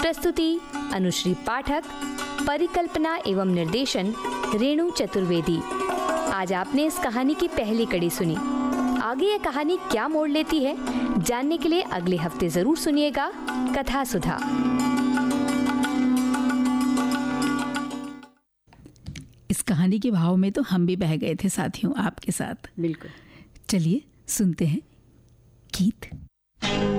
प्रस्तुति अनुश्री पाठक, परिकल्पना एवं निर्देशन रेणु चतुर्वेदी। आज आपने इस कहानी की पहली कड़ी सुनी। आगे यह कहानी क्या मोड़ लेती है, जानने के लिए अगले हफ्ते जरूर सुनिएगा कथा सुधा। इस कहानी के भाव में तो हम भी बह गए थे साथियों आपके साथ। बिल्कुल। चलिए सुनते हैं गीत।